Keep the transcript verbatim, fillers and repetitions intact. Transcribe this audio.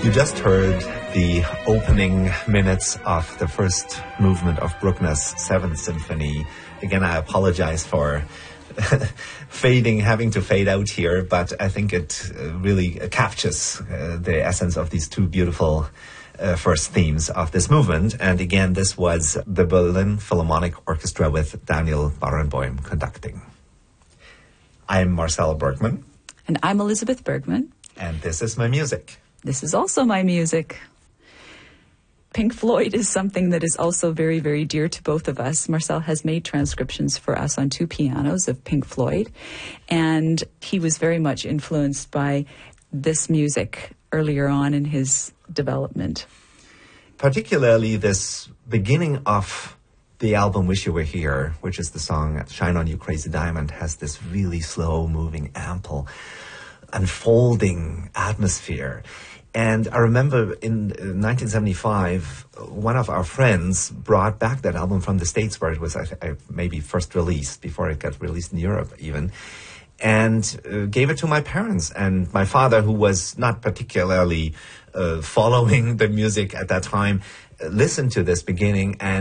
You just heard the opening minutes of the first movement of Bruckner's Seventh Symphony. Again, I apologize for fading, having to fade out here, but I think it uh, really captures uh, the essence of these two beautiful uh, first themes of this movement. And again, this was the Berlin Philharmonic Orchestra with Daniel Barenboim conducting. I'm Marcel Bergman. And I'm Elizabeth Bergman. And this is my music. This is also my music. Pink Floyd is something that is also very, very dear to both of us. Marcel has made transcriptions for us on two pianos of Pink Floyd, and he was very much influenced by this music earlier on in his development. Particularly this beginning of the album Wish You Were Here, which is the song Shine On You Crazy Diamond, has this really slow-moving, ample, unfolding atmosphere. And I remember in nineteen seventy-five, one of our friends brought back that album from the States, where it was I th- maybe first released, before it got released in Europe even, and uh, gave it to my parents. And my father, who was not particularly uh, following the music at that time, uh, listened to this beginning and